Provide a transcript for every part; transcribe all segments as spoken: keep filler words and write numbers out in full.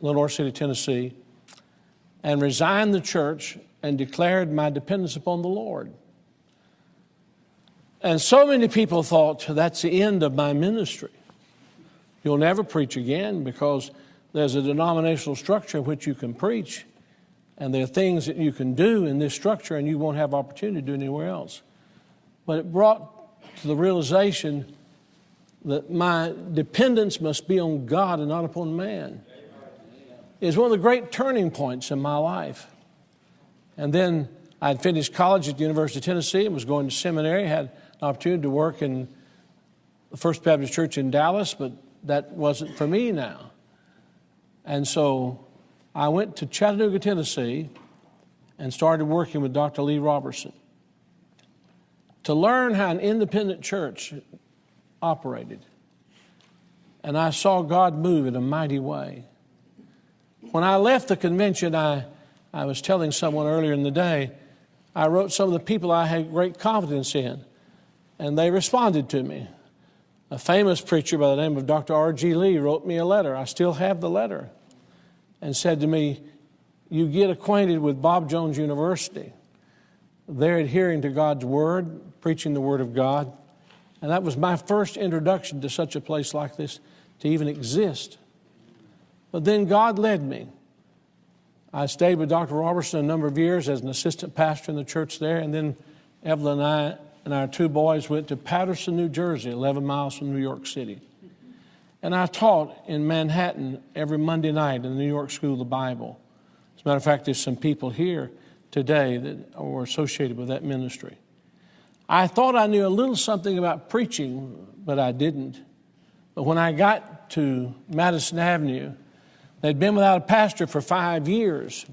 Lenore City, Tennessee, and resigned the church and declared my dependence upon the Lord. And so many people thought, that's the end of my ministry. You'll never preach again because there's a denominational structure in which you can preach, and there are things that you can do in this structure and you won't have opportunity to do anywhere else. But it brought to the realization that my dependence must be on God and not upon man. It was one of the great turning points in my life. And then I had finished college at the University of Tennessee and was going to seminary, had an opportunity to work in the First Baptist Church in Dallas, but that wasn't for me now. And so I went to Chattanooga, Tennessee, and started working with Doctor Lee Robertson to learn how an independent church operated. And I saw God move in a mighty way. When I left the convention, I, I was telling someone earlier in the day, I wrote some of the people I had great confidence in, and they responded to me. A famous preacher by the name of Doctor R G Lee wrote me a letter. I still have the letter, and said to me, you get acquainted with Bob Jones University. They're adhering to God's Word, preaching the Word of God. And that was my first introduction to such a place like this to even exist. But then God led me. I stayed with Doctor Robertson a number of years as an assistant pastor in the church there. And then Evelyn and I and our two boys went to Patterson, New Jersey, eleven miles from New York City. And I taught in Manhattan every Monday night in the New York School of the Bible. As a matter of fact, there's some people here today that are associated with that ministry. I thought I knew a little something about preaching, but I didn't. But when I got to Madison Avenue, they'd been without a pastor for five years.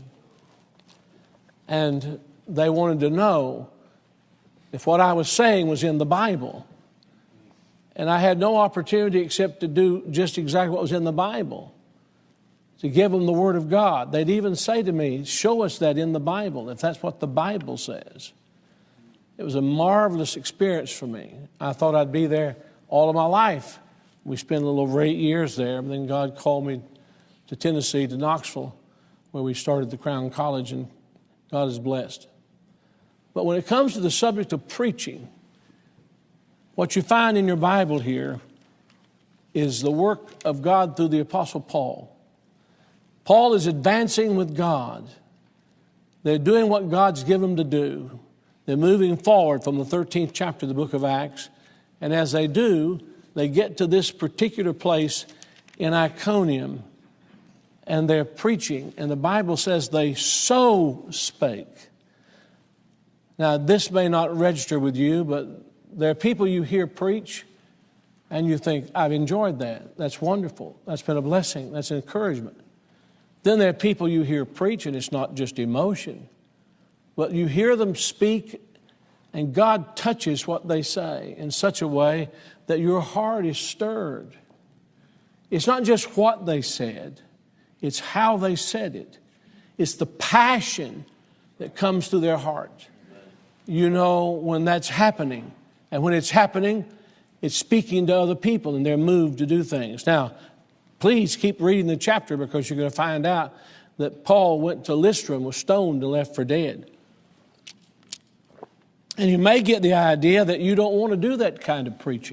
And they wanted to know if what I was saying was in the Bible. And I had no opportunity except to do just exactly what was in the Bible, to give them the Word of God. They'd even say to me, show us that in the Bible, if that's what the Bible says. It was a marvelous experience for me. I thought I'd be there all of my life. We spent a little over eight years there, and then God called me to Tennessee, to Knoxville, where we started the Crown College, and God is blessed. But when it comes to the subject of preaching, what you find in your Bible here is the work of God through the Apostle Paul. Paul is advancing with God. They're doing what God's given them to do. They're moving forward from the thirteenth chapter of the book of Acts. And as they do, they get to this particular place in Iconium, and they're preaching. And the Bible says they so spake. Now, this may not register with you, but there are people you hear preach, and you think, I've enjoyed that. That's wonderful. That's been a blessing. That's an encouragement. Then there are people you hear preach, and it's not just emotion, but you hear them speak, and God touches what they say in such a way that your heart is stirred. It's not just what they said, it's how they said it. It's the passion that comes through their heart. You know when that's happening. And when it's happening, it's speaking to other people, and they're moved to do things. Now, please keep reading the chapter, because you're going to find out that Paul went to Lystra and was stoned and left for dead. And you may get the idea that you don't want to do that kind of preaching.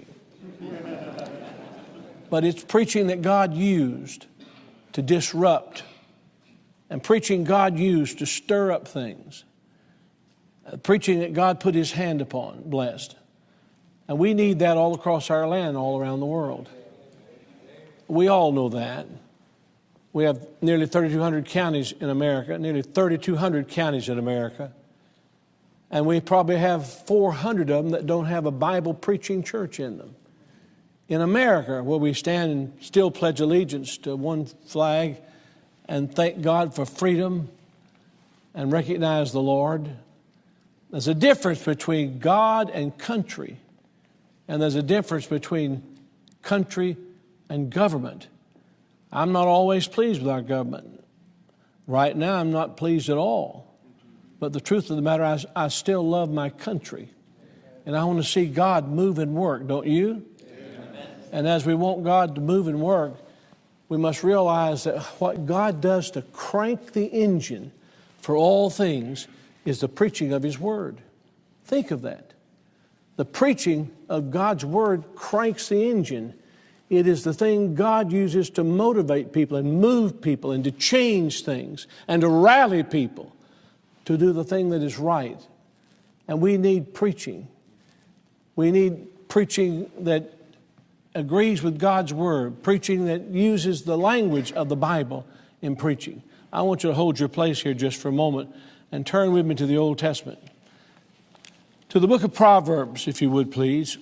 But it's preaching that God used to disrupt, and preaching God used to stir up things. Uh, preaching that God put His hand upon, blessed. And we need that all across our land, all around the world. We all know that. We have nearly thirty-two hundred counties in America, nearly thirty-two hundred counties in America. And we probably have four hundred of them that don't have a Bible preaching church in them. In America, where we stand and still pledge allegiance to one flag and thank God for freedom and recognize the Lord, there's a difference between God and country. And there's a difference between country and government. I'm not always pleased with our government. Right now, I'm not pleased at all. But the truth of the matter is, I still love my country. And I want to see God move and work, don't you? Amen. And as we want God to move and work, we must realize that what God does to crank the engine for all things is the preaching of His Word. Think of that. The preaching of God's Word cranks the engine. It is the thing God uses to motivate people and move people and to change things and to rally people to do the thing that is right. And we need preaching. We need preaching that agrees with God's Word, preaching that uses the language of the Bible in preaching. I want you to hold your place here just for a moment and turn with me to the Old Testament. To the book of Proverbs, if you would please.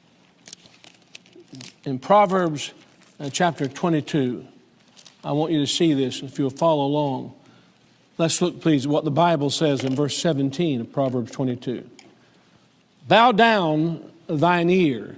In Proverbs uh, chapter twenty-two, I want you to see this if you'll follow along. Let's look, please, at what the Bible says in verse seventeen of Proverbs twenty-two. Bow down thine ear.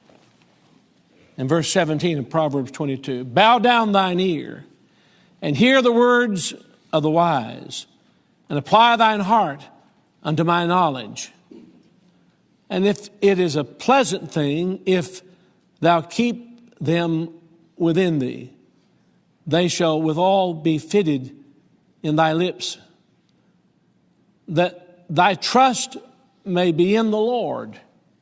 In verse seventeen of Proverbs twenty-two. Bow down thine ear and hear the words of the wise, and apply thine heart unto my knowledge. And if it is a pleasant thing, if thou keep them within thee, they shall withal be fitted in thy lips, that thy trust may be in the Lord.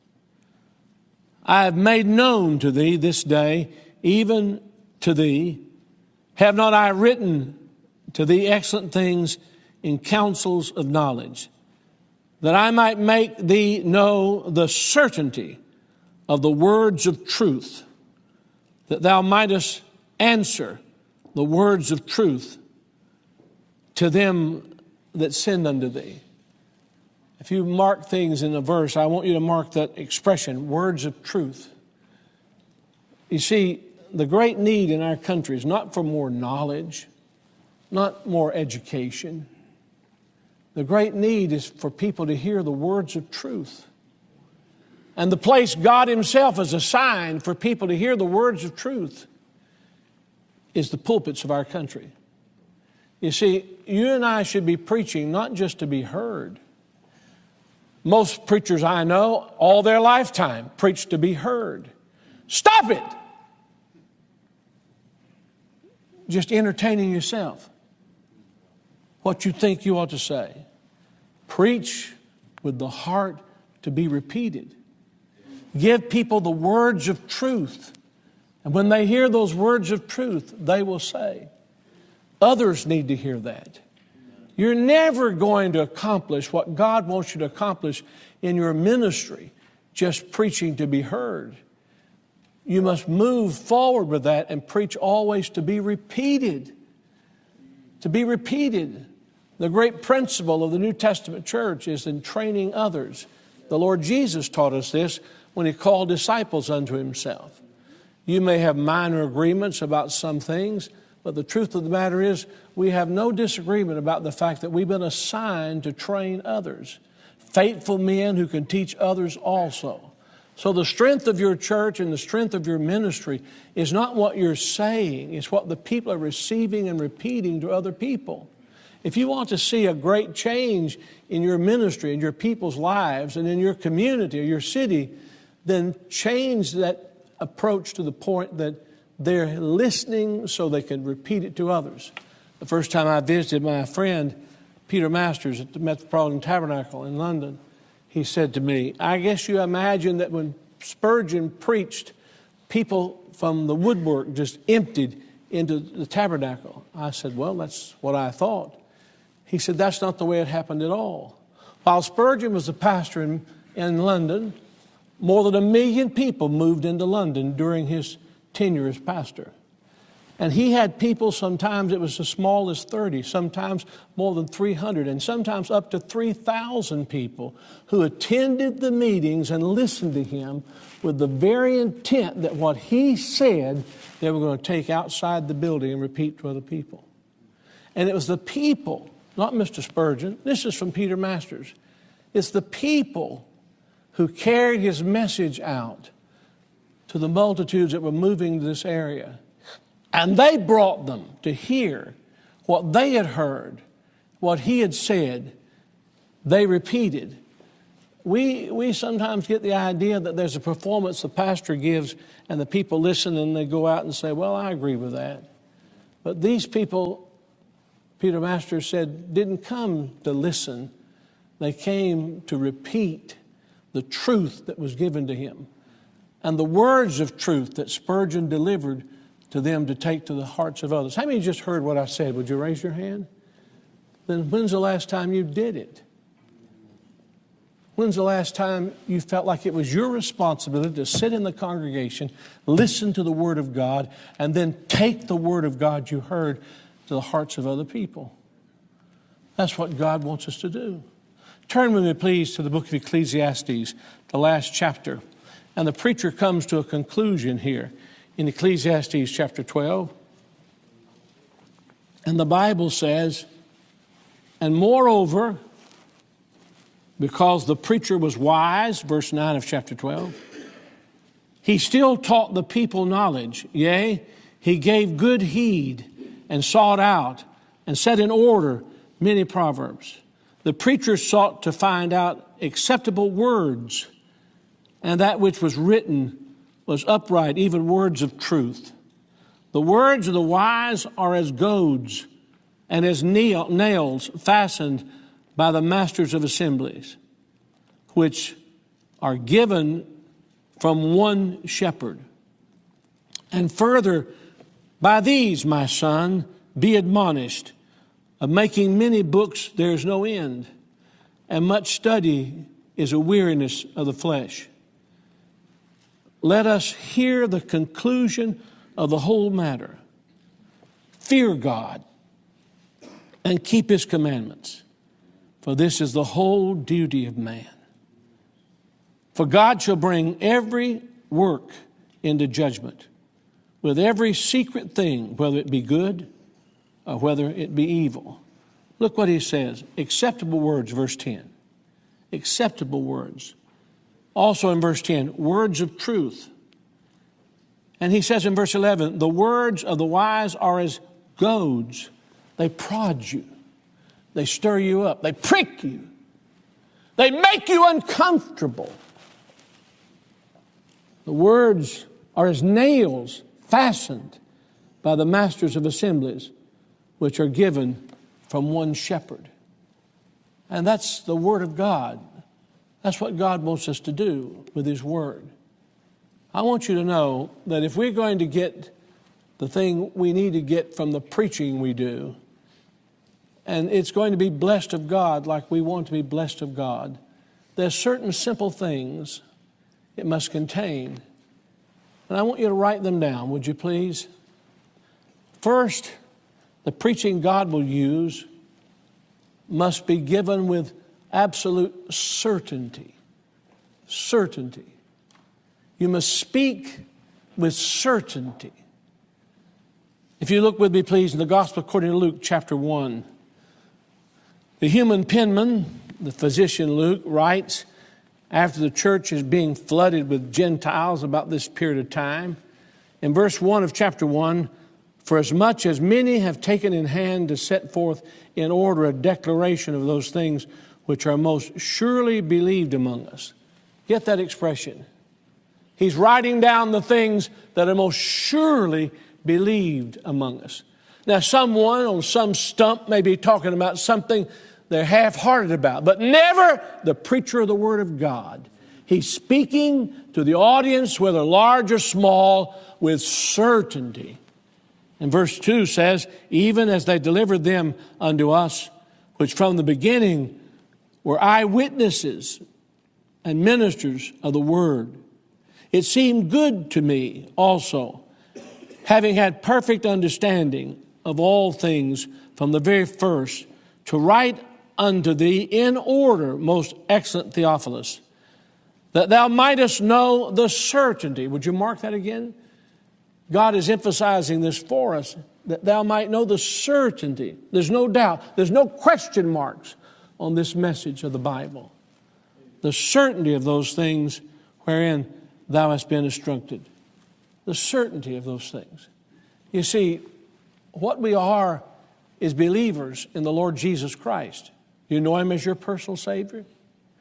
I have made known to thee this day, even to thee, have not I written to thee excellent things in counsels of knowledge, that I might make thee know the certainty of the words of truth, that thou mightest answer the words of truth to them that send unto thee. If you mark things in a verse, I want you to mark that expression, words of truth. You see, the great need in our country is not for more knowledge, not more education. The great need is for people to hear the words of truth. And the place God Himself has assigned for people to hear the words of truth is the pulpits of our country. You see, you and I should be preaching not just to be heard. Most preachers I know, all their lifetime, preach to be heard. Stop it! Just entertaining yourself. What you think you ought to say. Preach with the heart to be repeated. Give people the words of truth. And when they hear those words of truth, they will say, others need to hear that. You're never going to accomplish what God wants you to accomplish in your ministry, just preaching to be heard. You must move forward with that and preach always to be repeated. To be repeated. The great principle of the New Testament church is in training others. The Lord Jesus taught us this when He called disciples unto Himself. You may have minor agreements about some things, but the truth of the matter is we have no disagreement about the fact that we've been assigned to train others. Faithful men who can teach others also. So the strength of your church and the strength of your ministry is not what you're saying. It's what the people are receiving and repeating to other people. If you want to see a great change in your ministry, in your people's lives, and in your community or your city, then change that approach to the point that they're listening so they can repeat it to others. The first time I visited my friend, Peter Masters, at the Metropolitan Tabernacle in London, he said to me, I guess you imagine that when Spurgeon preached, people from the woodwork just emptied into the tabernacle. I said, well, that's what I thought. He said, that's not the way it happened at all. While Spurgeon was a pastor in, in London, more than a million people moved into London during his tenure as pastor. And he had people, sometimes it was as small as thirty, sometimes more than three hundred, and sometimes up to three thousand people who attended the meetings and listened to him with the very intent that what he said they were going to take outside the building and repeat to other people. And it was the people, not Mister Spurgeon, this is from Peter Masters, it's the people who carried his message out to the multitudes that were moving to this area. And they brought them to hear what they had heard, what he had said. They repeated. we, we sometimes get the idea that there's a performance the pastor gives and the people listen and they go out and say, well, I agree with that. But these people, Peter Masters said, didn't come to listen. They came to repeat the truth that was given to him and the words of truth that Spurgeon delivered to them to take to the hearts of others. How many just heard what I said? Would you raise your hand? Then when's the last time you did it? When's the last time you felt like it was your responsibility to sit in the congregation, listen to the Word of God, and then take the Word of God you heard to the hearts of other people? That's what God wants us to do. Turn with me, please, to the book of Ecclesiastes, the last chapter. And the preacher comes to a conclusion here in Ecclesiastes chapter twelve. And the Bible says, and moreover, because the preacher was wise, verse nine of chapter twelve, he still taught the people knowledge. Yea, he gave good heed and sought out and set in order many proverbs. The preacher sought to find out acceptable words, and that which was written was upright, even words of truth. The words of the wise are as goads and as nails fastened by the masters of assemblies, which are given from one shepherd. And further, by these, my son, be admonished. Of making many books there is no end, and much study is a weariness of the flesh. Let us hear the conclusion of the whole matter. Fear God and keep his commandments, for this is the whole duty of man. For God shall bring every work into judgment, with every secret thing, whether it be good or whether it be evil. Look what he says. Acceptable words, verse ten. Acceptable words. Also in verse ten, words of truth. And he says in verse eleven, the words of the wise are as goads. They prod you. They stir you up. They prick you. They make you uncomfortable. The words are as nails fastened by the masters of assemblies, which are given from one shepherd. And that's the Word of God. That's what God wants us to do with his Word. I want you to know that if we're going to get the thing we need to get from the preaching we do, and it's going to be blessed of God like we want to be blessed of God, there's certain simple things it must contain. And I want you to write them down, would you please? First, the preaching God will use must be given with absolute certainty. Certainty. You must speak with certainty. If you look with me, please, in the Gospel according to Luke chapter one. The human penman, the physician Luke, writes, after the church is being flooded with Gentiles about this period of time, in verse one of chapter one, for as much as many have taken in hand to set forth in order a declaration of those things which are most surely believed among us. Get that expression. He's writing down the things that are most surely believed among us. Now, someone on some stump may be talking about something they're half-hearted about, but never the preacher of the Word of God. He's speaking to the audience, whether large or small, with certainty. And verse two says, even as they delivered them unto us, which from the beginning were eyewitnesses and ministers of the word. It seemed good to me also, having had perfect understanding of all things from the very first, to write unto thee in order, most excellent Theophilus, that thou mightest know the certainty. Would you mark that again? God is emphasizing this for us, that thou might know the certainty. There's no doubt. There's no question marks on this message of the Bible. The certainty of those things wherein thou hast been instructed. The certainty of those things. You see, what we are is believers in the Lord Jesus Christ. You know him as your personal Savior?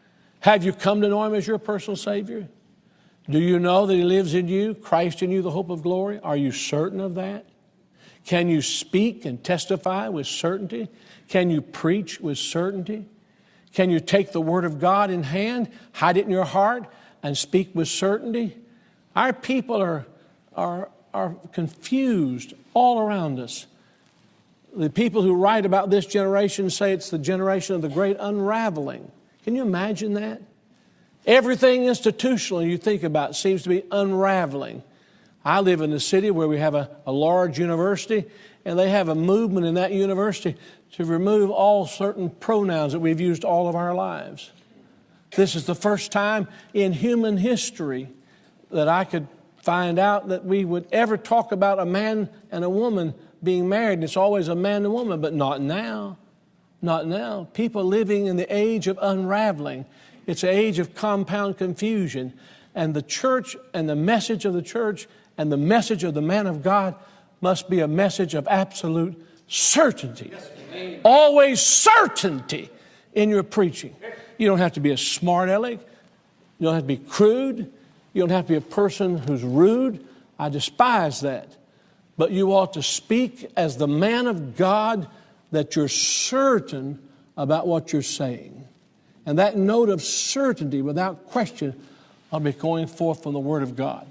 Have you come to know Him as your personal Savior? Do you know that He lives in you, Christ in you, the hope of glory? Are you certain of that? Can you speak and testify with certainty? Can you preach with certainty? Can you take the Word of God in hand, hide it in your heart, and speak with certainty? Our people are, are, are confused all around us. The people who write about this generation say it's the generation of the great unraveling. Can you imagine that? Everything institutional you think about seems to be unraveling. I live in a city where we have a, a large university, and they have a movement in that university to remove all certain pronouns that we've used all of our lives. This is the first time in human history that I could find out that we would ever talk about a man and a woman being married. And it's always a man and a woman, but not now. Not now. People living in the age of unraveling. It's an age of compound confusion. And the church and the message of the church and the message of the man of God must be a message of absolute certainty. Always certainty in your preaching. You don't have to be a smart aleck. You don't have to be crude. You don't have to be a person who's rude. I despise that. But you ought to speak as the man of God that you're certain about what you're saying. And that note of certainty, without question, will be going forth from the Word of God.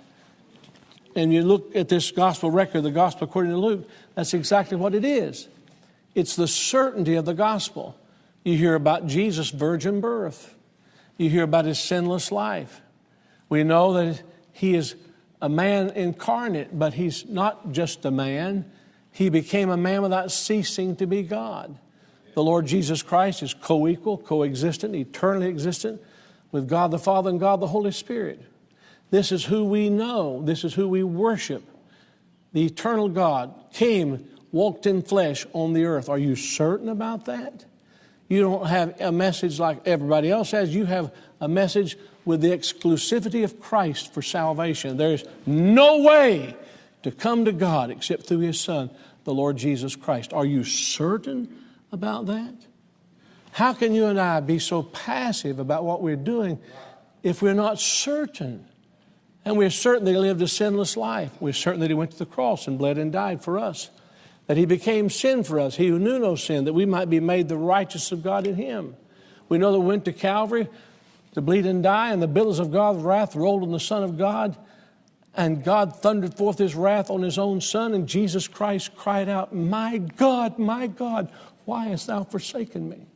And you look at this gospel record, the gospel according to Luke, that's exactly what it is. It's the certainty of the gospel. You hear about Jesus' virgin birth. You hear about His sinless life. We know that He is a man incarnate, but He's not just a man. He became a man without ceasing to be God. The Lord Jesus Christ is co-equal, co-existent, eternally existent with God the Father and God the Holy Spirit. This is who we know. This is who we worship. The eternal God came, walked in flesh on the earth. Are you certain about that? You don't have a message like everybody else has. You have a message with the exclusivity of Christ for salvation. There's no way to come to God except through His Son, the Lord Jesus Christ. Are you certain about that? How can you and I be so passive about what we're doing if we're not certain? And we're certain that He lived a sinless life. We're certain that He went to the cross and bled and died for us. That He became sin for us, He who knew no sin, that we might be made the righteousness of God in Him. We know that we went to Calvary to bleed and die, and the billows of God's wrath rolled on the Son of God. And God thundered forth His wrath on His own Son, and Jesus Christ cried out, "My God, my God, why hast Thou forsaken me?"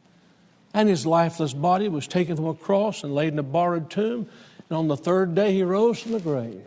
And His lifeless body was taken from a cross and laid in a borrowed tomb. And on the third day He rose from the grave.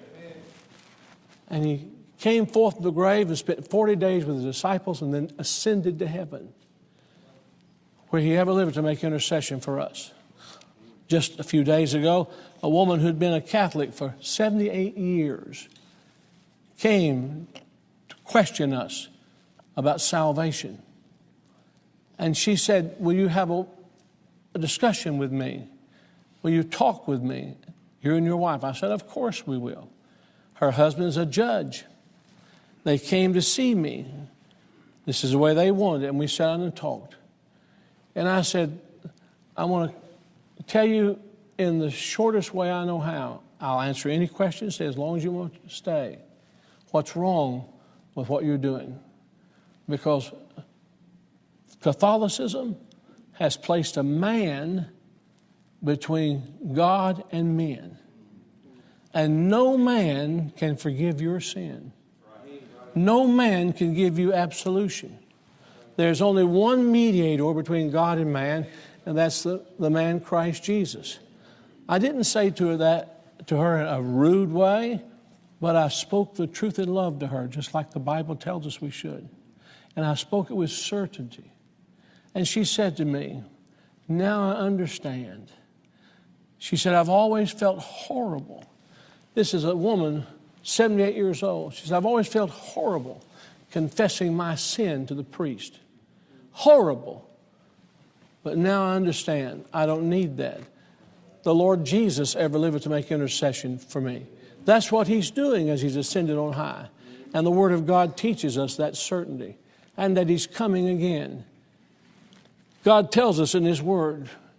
And He came forth from the grave and spent forty days with His disciples and then ascended to heaven, where He ever lived to make intercession for us. Just a few days ago, a woman who'd been a Catholic for seventy-eight years came to question us about salvation. And she said, "Will you have a, a discussion with me? Will you talk with me, you and your wife?" I said, "Of course we will." Her husband's a judge. They came to see me. This is the way they wanted it, and we sat down and talked. And I said, "I want to tell you in the shortest way I know how. I'll answer any questions as long as you want to stay. What's wrong with what you're doing?" Because Catholicism has placed a man between God and men. And no man can forgive your sin. No man can give you absolution. There's only one mediator between God and man, and that's the, the man Christ Jesus. I didn't say to her that to her in a rude way, but I spoke the truth in love to her, just like the Bible tells us we should. And I spoke it with certainty. And she said to me, "Now I understand." She said, "I've always felt horrible." This is a woman, seventy-eight years old. She said, "I've always felt horrible confessing my sin to the priest. Horrible. But now I understand. I don't need that. The Lord Jesus ever lived to make intercession for me." That's what He's doing as He's ascended on high. And the Word of God teaches us that certainty and that He's coming again. God tells us in His Word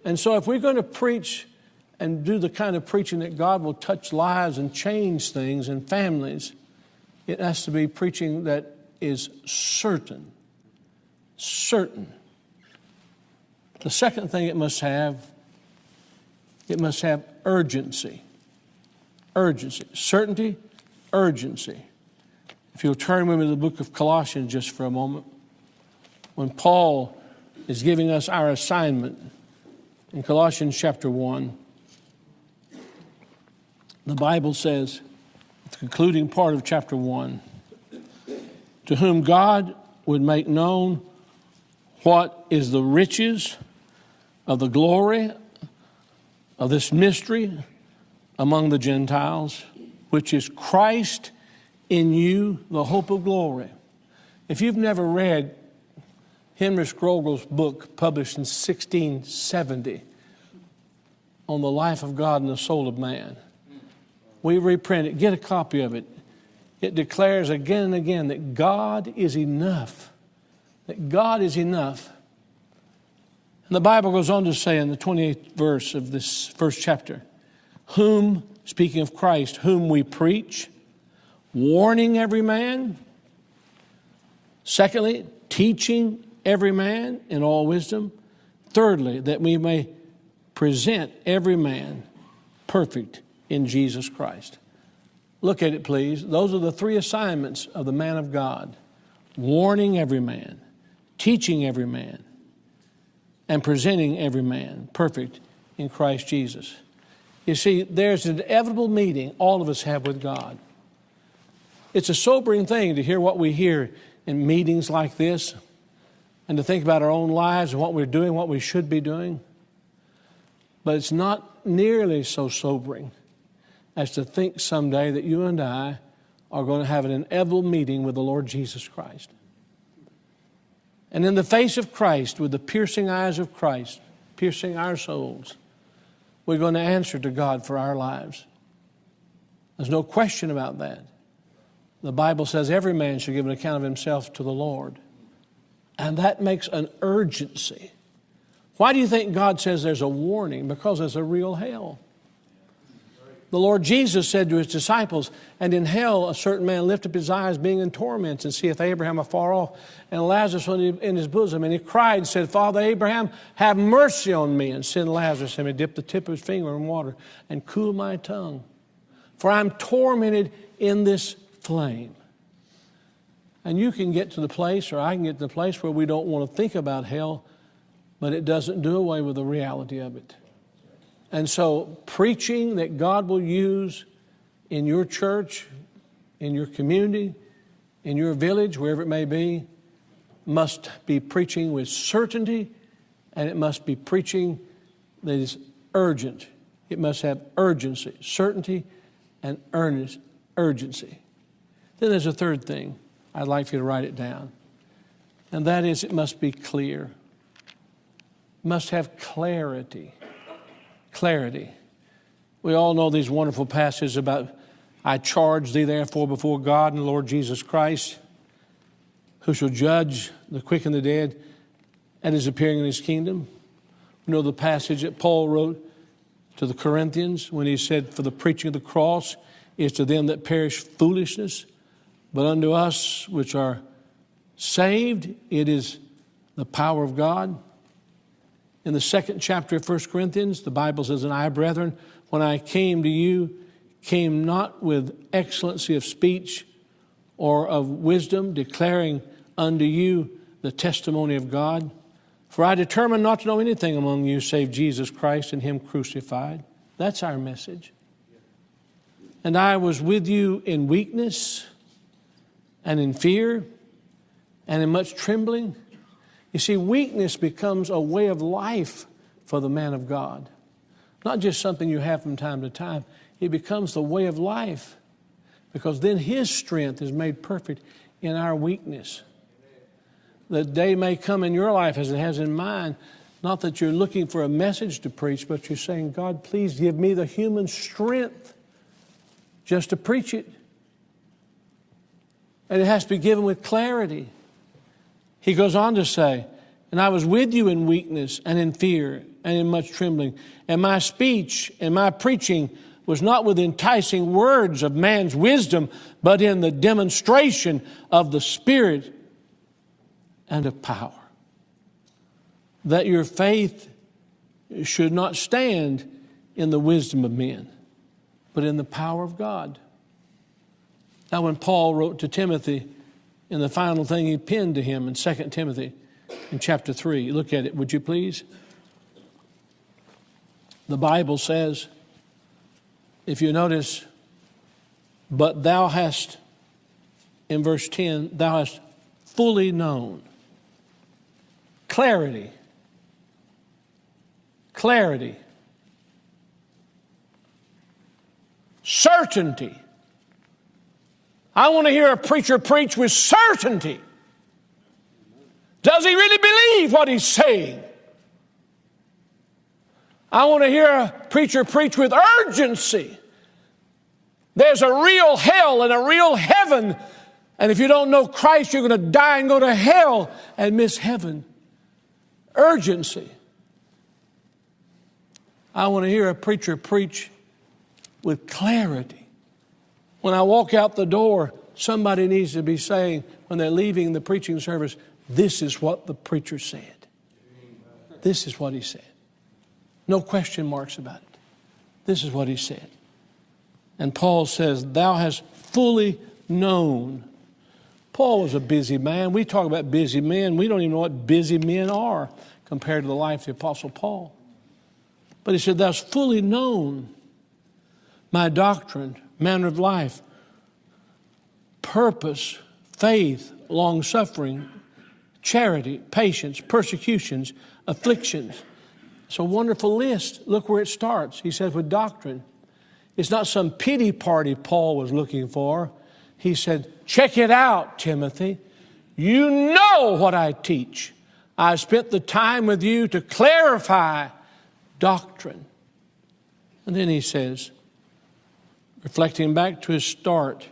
And so if we're going to preach and do the kind of preaching that God will touch lives and change things and families, it has to be preaching that is certain. Certain. The second thing it must have, it must have urgency. Urgency. Certainty, urgency. If you'll turn with me to the book of Colossians just for a moment, when Paul is giving us our assignment in Colossians chapter one, the Bible says, the concluding part of chapter one, to whom God would make known what is the riches of the glory of this mystery among the Gentiles, which is Christ in you, the hope of glory. If you've never read Henry Scrogle's book published in sixteen seventy on the life of God and the soul of man, we reprint it. Get a copy of it. It declares again and again that God is enough. That God is enough. And the Bible goes on to say in the twenty-eighth verse of this first chapter, whom, speaking of Christ, whom we preach, warning every man. Secondly, teaching every man in all wisdom. Thirdly, that we may present every man perfect in Jesus Christ. Look at it, please. Those are the three assignments of the man of God. Warning every man, teaching every man, and presenting every man perfect in Christ Jesus. You see, there's an inevitable meeting all of us have with God. It's a sobering thing to hear what we hear in meetings like this and to think about our own lives and what we're doing, what we should be doing. But it's not nearly so sobering as to think someday that you and I are going to have an inevitable meeting with the Lord Jesus Christ. And in the face of Christ, with the piercing eyes of Christ, piercing our souls, we're going to answer to God for our lives. There's no question about that. The Bible says every man should give an account of himself to the Lord. And that makes an urgency. Why do you think God says there's a warning? Because there's a real hell. The Lord Jesus said to his disciples, and in hell a certain man lift up his eyes, being in torments, and seeth Abraham afar off, and Lazarus in his bosom. And he cried and said, Father Abraham, have mercy on me, and send Lazarus, and he dipped the tip of his finger in water, and cool my tongue. For I'm tormented in this flame. And you can get to the place, or I can get to the place where we don't want to think about hell, but it doesn't do away with the reality of it. And so preaching that God will use in your church, in your community, in your village, wherever it may be, must be preaching with certainty, and it must be preaching that is urgent. It must have urgency, certainty, and earnest urgency. Then there's a third thing. I'd like you to write it down. And that is, it must be clear. It must have clarity. Clarity. We all know these wonderful passages about, I charge thee therefore before God and the Lord Jesus Christ, who shall judge the quick and the dead at his appearing in his kingdom. We know the passage that Paul wrote to the Corinthians when he said, for the preaching of the cross is to them that perish foolishness, but unto us which are saved, it is the power of God. In the second chapter of First Corinthians, the Bible says, and I, brethren, when I came to you, came not with excellency of speech or of wisdom, declaring unto you the testimony of God. For I determined not to know anything among you save Jesus Christ and him crucified. That's our message. And I was with you in weakness and in fear and in much trembling. You see, weakness becomes a way of life for the man of God. Not just something you have from time to time. It becomes the way of life, because then his strength is made perfect in our weakness. The day may come in your life as it has in mine, not that you're looking for a message to preach, but you're saying, God, please give me the human strength just to preach it. And it has to be given with clarity. He goes on to say, and I was with you in weakness and in fear and in much trembling. And my speech and my preaching was not with enticing words of man's wisdom, but in the demonstration of the Spirit and of power. That your faith should not stand in the wisdom of men, but in the power of God. Now, when Paul wrote to Timothy, in the final thing he penned to him in Second Timothy in chapter three, look at it, would you please? The Bible says, if you notice, but thou hast, in verse ten, thou hast fully known. Clarity. Clarity. Certainty. I want to hear a preacher preach with certainty. Does he really believe what he's saying? I want to hear a preacher preach with urgency. There's a real hell and a real heaven. And if you don't know Christ, you're going to die and go to hell and miss heaven. Urgency. I want to hear a preacher preach with clarity. When I walk out the door, somebody needs to be saying, when they're leaving the preaching service, this is what the preacher said. This is what he said. No question marks about it. This is what he said. And Paul says, thou hast fully known. Paul was a busy man. We talk about busy men. We don't even know what busy men are compared to the life of the Apostle Paul. But he said, thou hast fully known my doctrine, manner of life, purpose, faith, long-suffering, charity, patience, persecutions, afflictions. It's a wonderful list. Look where it starts. He says with doctrine. It's not some pity party Paul was looking for. He said, check it out, Timothy. You know what I teach. I spent the time with you to clarify doctrine. And then he says, reflecting back to his start,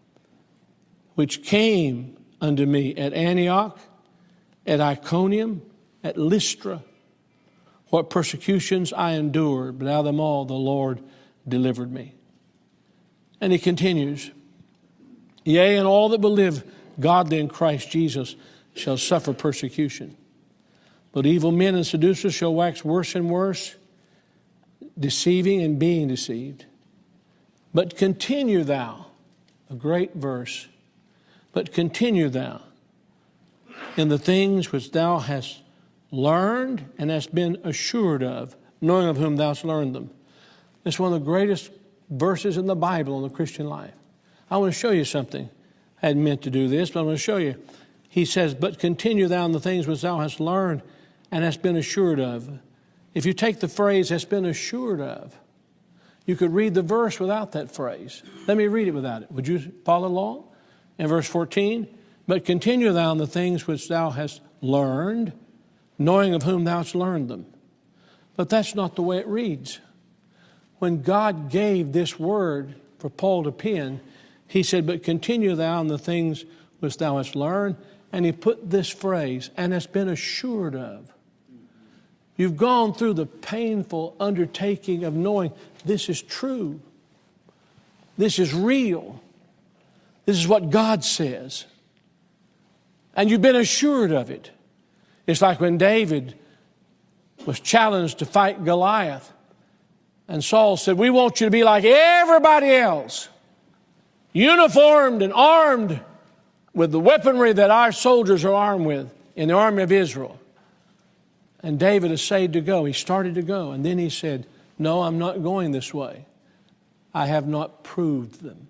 which came unto me at Antioch, at Iconium, at Lystra, what persecutions I endured, but out of them all the Lord delivered me. And he continues, yea, and all that will live godly in Christ Jesus shall suffer persecution. But evil men and seducers shall wax worse and worse, deceiving and being deceived. But continue thou, a great verse, but continue thou in the things which thou hast learned and hast been assured of, knowing of whom thou hast learned them. It's one of the greatest verses in the Bible in the Christian life. I want to show you something. I hadn't meant to do this, but I'm going to show you. He says, but continue thou in the things which thou hast learned and hast been assured of. If you take the phrase, hast been assured of, you could read the verse without that phrase. Let me read it without it. Would you follow along? In verse fourteen, but continue thou in the things which thou hast learned, knowing of whom thou hast learned them. But that's not the way it reads. When God gave this word for Paul to pen, he said, but continue thou in the things which thou hast learned. And he put this phrase, and hast been assured of. You've gone through the painful undertaking of knowing this is true. This is real. This is what God says. And you've been assured of it. It's like when David was challenged to fight Goliath. And Saul said, we want you to be like everybody else, uniformed and armed with the weaponry that our soldiers are armed with in the army of Israel. And David essayed to go. He started to go. And then he said, no, I'm not going this way. I have not proved them.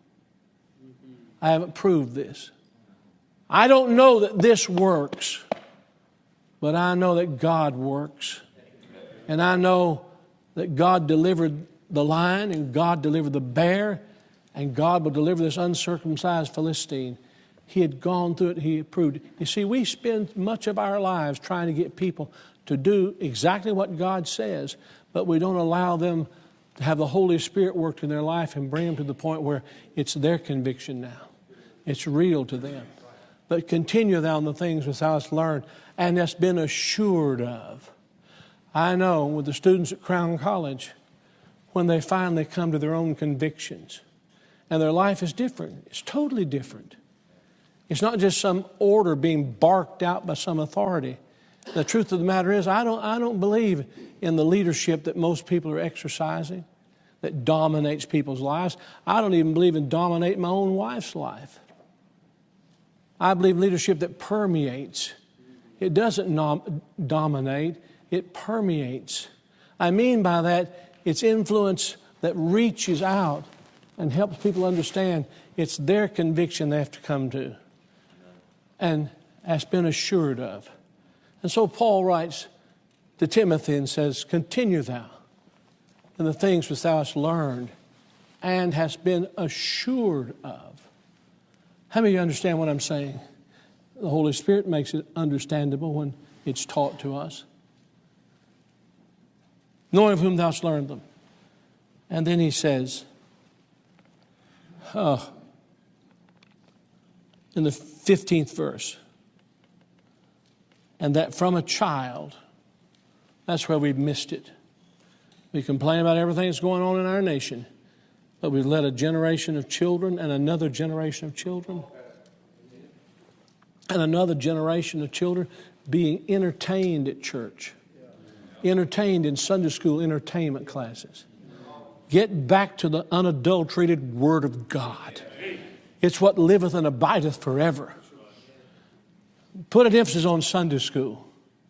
I haven't proved this. I don't know that this works, but I know that God works. And I know that God delivered the lion and God delivered the bear and God will deliver this uncircumcised Philistine. He had gone through it. He had proved it. You see, we spend much of our lives trying to get people to do exactly what God says, but we don't allow them to have the Holy Spirit work in their life and bring them to the point where it's their conviction now. It's real to them. But continue thou in the things which thou hast learned and hast been assured of. I know with the students at Crown College, when they finally come to their own convictions, and their life is different. It's totally different. It's not just some order being barked out by some authority. The truth of the matter is, I don't, I don't believe in the leadership that most people are exercising, that dominates people's lives. I don't even believe in dominating my own wife's life. I believe leadership that permeates. It doesn't nom- dominate, it permeates. I mean by that, it's influence that reaches out and helps people understand it's their conviction they have to come to and has been assured of. And so Paul writes to Timothy and says, continue thou in the things which thou hast learned and hast been assured of. How many of you understand what I'm saying? The Holy Spirit makes it understandable when it's taught to us. Knowing of whom thou hast learned them. And then he says, oh, in the fifteenth verse, and that from a child, that's where we've missed it. We complain about everything that's going on in our nation, but we've led a generation of children and another generation of children and another generation of children being entertained at church, entertained in Sunday school entertainment classes. Get back to the unadulterated Word of God. It's what liveth and abideth forever. Put an emphasis on Sunday school.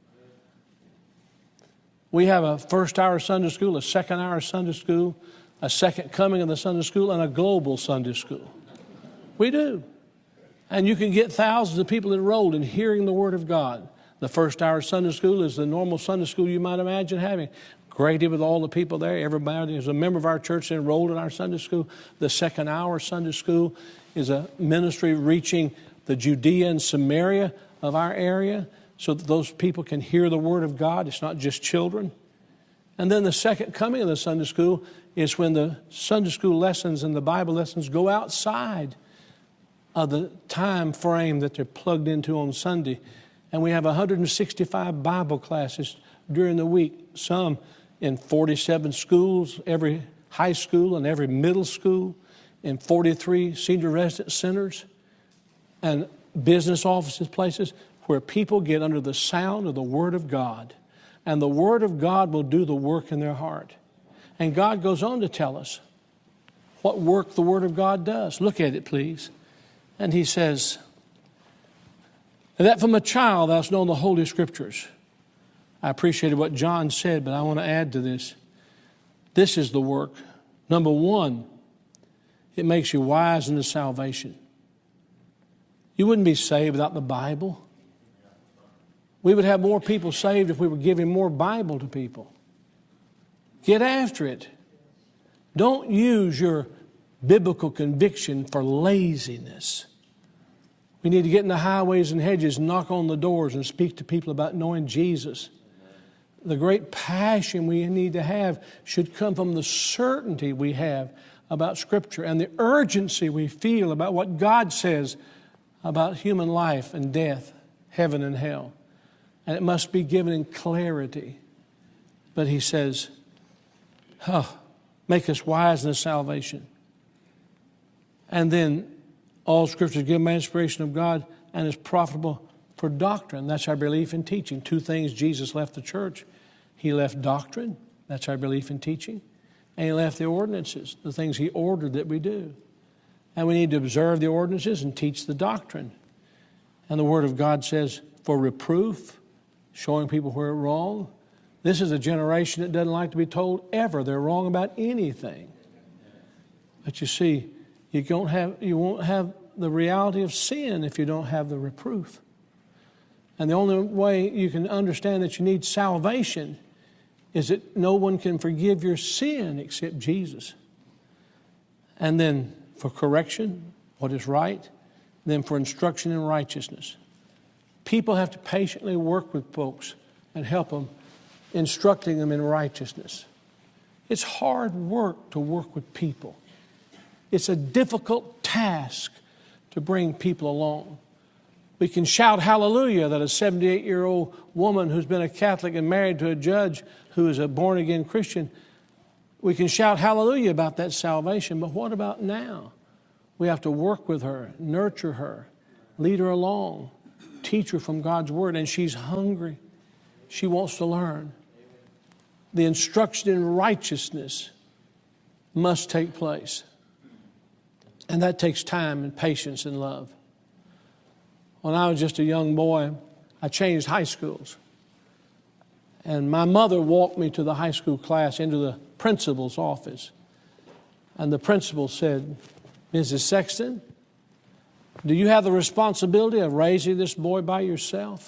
We have a first hour Sunday school, a second hour Sunday school, a second coming of the Sunday school, and a global Sunday school. We do. And you can get thousands of people enrolled in hearing the Word of God. The first hour Sunday school is the normal Sunday school you might imagine having. Great with all the people there. Everybody is a member of our church enrolled in our Sunday school. The second hour Sunday school is a ministry reaching the Judea and Samaria of our area so that those people can hear the Word of God. It's not just children. And then the second coming of the Sunday school is when the Sunday school lessons and the Bible lessons go outside of the time frame that they're plugged into on Sunday. And we have one hundred sixty-five Bible classes during the week, some in forty-seven schools, every high school and every middle school, in forty-three senior residence centers and business offices, places where people get under the sound of the Word of God. And the Word of God will do the work in their heart. And God goes on to tell us what work the Word of God does. Look at it, please. And he says, and that from a child thou hast known the Holy Scriptures. I appreciated what John said, but I want to add to this. This is the work. Number one, it makes you wise unto salvation. You wouldn't be saved without the Bible. We would have more people saved if we were giving more Bible to people. Get after it. Don't use your biblical conviction for laziness. We need to get in the highways and hedges, knock on the doors, and speak to people about knowing Jesus. The great passion we need to have should come from the certainty we have about Scripture and the urgency we feel about what God says about human life and death, heaven and hell. And it must be given in clarity. But he says, oh, make us wise in the salvation. And then all Scripture is given by inspiration of God and is profitable for doctrine. That's our belief in teaching. Two things Jesus left the church. He left doctrine. That's our belief in teaching. And he left the ordinances, the things he ordered that we do. And we need to observe the ordinances and teach the doctrine. And the Word of God says, for reproof, showing people where they're wrong. This is a generation that doesn't like to be told ever they're wrong about anything. But you see, you don't have, you won't have the reality of sin if you don't have the reproof. And the only way you can understand that you need salvation is that no one can forgive your sin except Jesus. And then for correction, what is right, then for instruction in righteousness. People have to patiently work with folks and help them, instructing them in righteousness. It's hard work to work with people. It's a difficult task to bring people along. We can shout hallelujah that a seventy-eight-year-old woman who's been a Catholic and married to a judge who is a born-again Christian, we can shout hallelujah about that salvation. But what about now? We have to work with her, nurture her, lead her along, teach her from God's Word. And she's hungry. She wants to learn. The instruction in righteousness must take place. And that takes time and patience and love. When I was just a young boy, I changed high schools. And my mother walked me to the high school class into the principal's office. And the principal said, Missus Sexton, do you have the responsibility of raising this boy by yourself?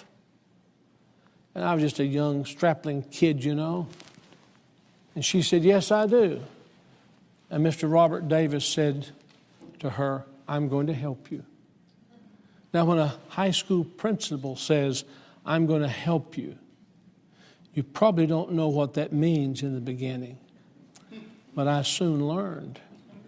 And I was just a young, strapling kid, you know. And she said, yes, I do. And Mister Robert Davis said to her, I'm going to help you. Now, when a high school principal says, I'm going to help you, you probably don't know what that means in the beginning. But I soon learned.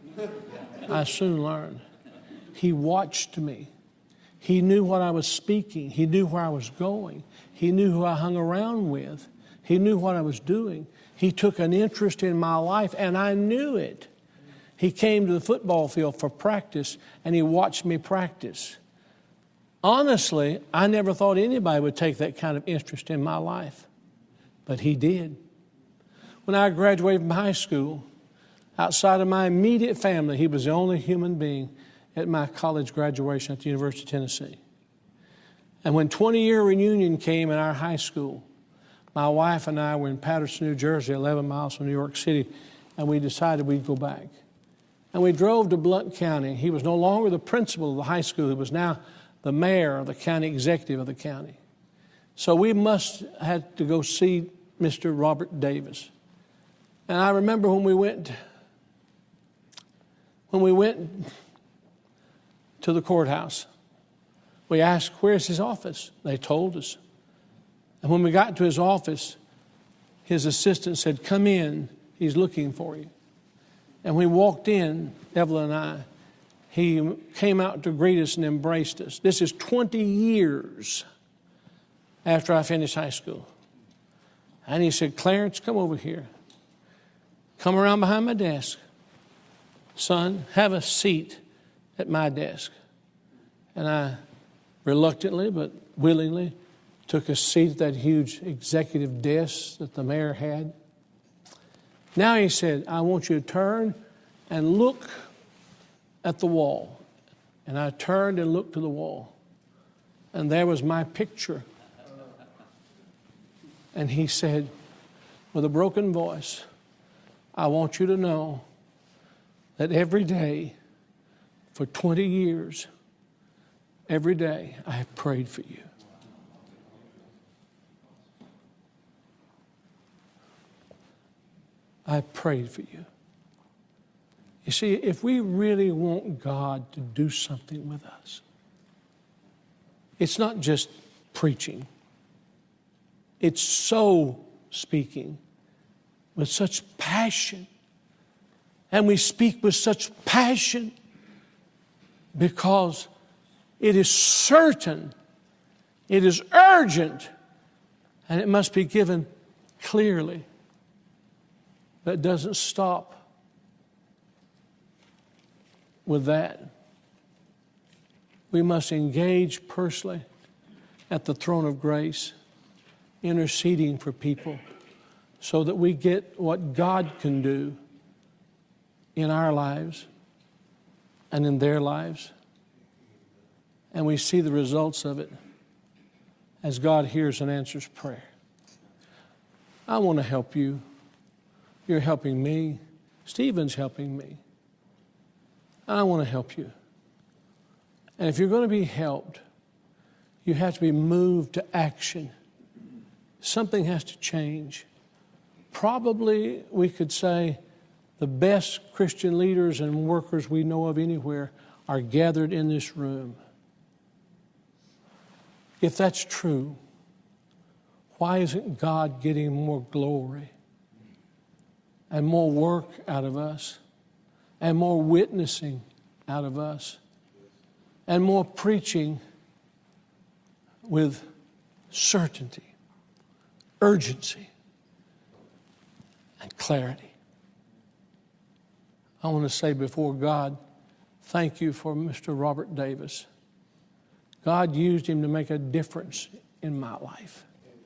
I soon learned. He watched me. He knew what I was speaking. He knew where I was going. He knew who I hung around with. He knew what I was doing. He took an interest in my life, and I knew it. He came to the football field for practice, and he watched me practice. Honestly, I never thought anybody would take that kind of interest in my life, but he did. When I graduated from high school, outside of my immediate family, he was the only human being at my college graduation at the University of Tennessee. And when twenty-year reunion came in our high school, my wife and I were in Patterson, New Jersey, eleven miles from New York City, and we decided we'd go back. And we drove to Blount County. He was no longer the principal of the high school. He was now the mayor or the county executive of the county. So we must have to go see Mister Robert Davis. And I remember when we went, when we went to the courthouse, we asked, where's his office? They told us. And when we got to his office, his assistant said, come in, he's looking for you. And we walked in, Evelyn and I, he came out to greet us and embraced us. This is twenty years after I finished high school. And he said, Clarence, come over here. Come around behind my desk. Son, have a seat at my desk. And I reluctantly but willingly took a seat at that huge executive desk that the mayor had. Now he said, I want you to turn and look at the wall. And I turned and looked to the wall. And there was my picture. And he said, with a broken voice, I want you to know that every day for twenty years, every day I have prayed for you. I prayed for you. You see, if we really want God to do something with us, it's not just preaching. It's soul speaking with such passion. And we speak with such passion because it is certain, it is urgent, and it must be given clearly. But it doesn't stop with that. We must engage personally at the throne of grace, interceding for people so that we get what God can do in our lives and in their lives. And we see the results of it as God hears and answers prayer. I want to help you. You're helping me. Stephen's helping me. I want to help you. And if you're going to be helped, you have to be moved to action. Something has to change. Probably we could say the best Christian leaders and workers we know of anywhere are gathered in this room. If that's true, why isn't God getting more glory and more work out of us and more witnessing out of us and more preaching with certainty, urgency, and clarity. I want to say before God, thank you for Mister Robert Davis. God used him to make a difference in my life.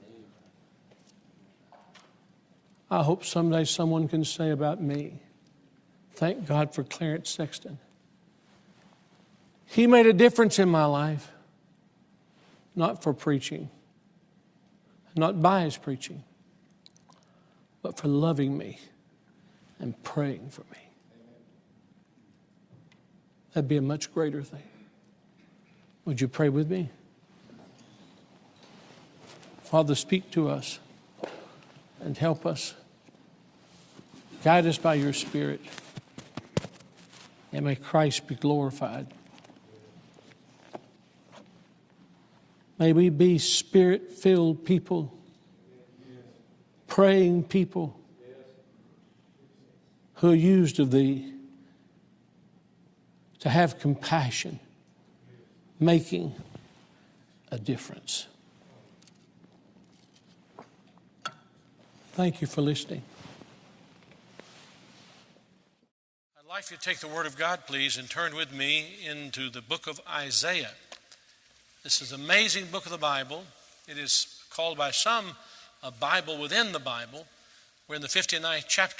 I hope someday someone can say about me, thank God for Clarence Sexton. He made a difference in my life, not for preaching, not by his preaching, but for loving me and praying for me. That'd be a much greater thing. Would you pray with me? Father, speak to us and help us. Guide us by your Spirit, and may Christ be glorified. May we be Spirit-filled people, praying people who are used of thee to have compassion, making a difference. Thank you for listening. I'd like you to take the Word of God, please, and turn with me into the book of Isaiah. This is an amazing book of the Bible. It is called by some a Bible within the Bible. We're in the fifty-ninth chapter